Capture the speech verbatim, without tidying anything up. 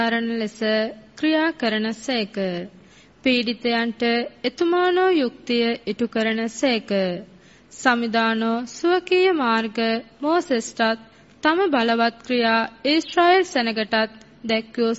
ආරණ ලෙස ක්‍රියා කරන සේක. පීඩිතයන්ට එතුමානෝ යුක්තිය ඉටු කරන සේක. සමිදානෝ ස්වකීය මාර්ග මෝසෙස්ටත් තම බලවත් ක්‍රියා ඊශ්‍රායෙල් සෙනගටත් දැක්වූ